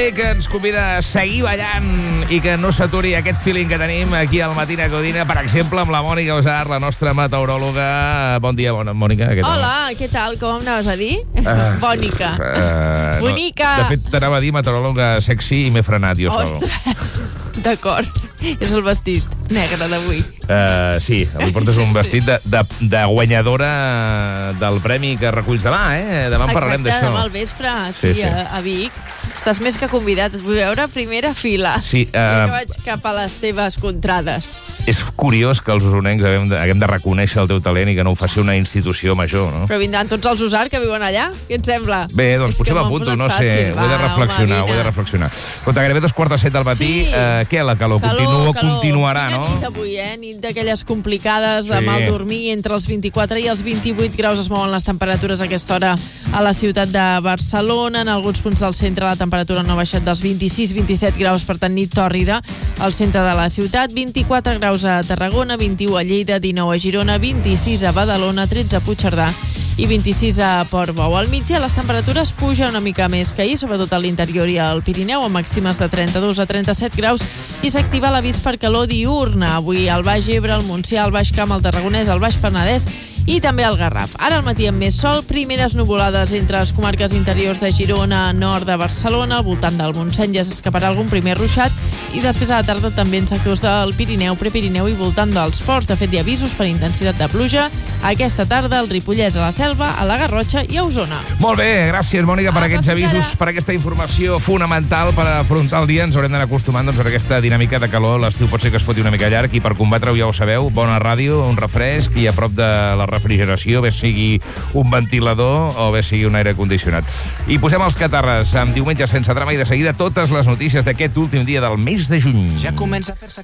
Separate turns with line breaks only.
també que ens convida a seguir ballant i que no s'aturi aquest feeling que tenim aquí al Matina Codina, per exemple, amb la Mònica Osar, la nostra meteoròloga. Bon dia, Mònica.
Hola, què tal? Com em anaves a dir? Bònica. Bonica.
No, de fet, t'anava a dir meteoròloga sexy i m'he frenat jo sol.
Ostres, d'acord. És el vestit negre d'avui.
Sí, avui portes un vestit de guanyadora del premi que reculls demà, eh? Demà en parlarem d'això.
Exacte, demà al vespre, sí. A Vic. Estàs més que convidat. Et vull veure a primera fila.
Sí.
Que vaig cap a les teves contrades.
És curiós que els usonencs haguem de reconèixer el teu talent i que no ho faci una institució major, no?
Però vindran tots els usar que viuen allà? Què et sembla?
Bé, doncs potser m'apunto, no sé. Ho he de reflexionar, Contra gairebé 6:45 del matí,
sí.
Què, la calor? Continuarà, no?
Nit avui, nit d'aquelles complicades de mal dormir. Entre els 24 i els 28 graus es mouen les temperatures a aquesta hora a la ciutat de Barcelona. En alguns punts del centre la temperatura no ha baixat dels 26-27 graus, per tant nit tòrrida al centre de la ciutat. 24 graus a Tarragona, 21 a Lleida, 19 a Girona, 26 a Badalona, 13 a Puigcerdà i 26 a Portbou. Al migdia les temperatures pugen una mica més que ahir, sobretot a l'interior i al Pirineu, amb màximes de 32 a 37 graus, i s'activa l'avís per calor diurna. Avui al Baix Ebre, al Montsià, al Baix Camp, al Tarragonès, al Baix Penedès i també al Garraf. Ara al matí amb més sol, primeres nuvolades entre les comarques interiors de Girona, nord de Barcelona, al voltant del Montseny ja s'escaparà algun primer ruixat, i després a la tarda també en sectors del Pirineu, Prepirineu i voltant dels ports. De fet, hi ha avisos per intensitat de pluja aquesta tarda al Ripollès, a la Selva, a la Garrotxa i a Osona.
Molt bé, gràcies, Mònica, per aquests avisos, per aquesta informació fonamental per afrontar el dia. Ens haurem d'anar acostumant a aquesta dinàmica de calor. L'estiu pot ser que es foti una mica llarg i per combatre-ho ja ho sabeu, bona ràdio, un refresc i a prop de la refrigeració, bé sigui un ventilador o bé sigui un aire condicionat. I posem els catarres amb Diumenge sense drama i de seguida totes les notícies d'aquest últim dia del mes de juny.
Ja comença a fer-se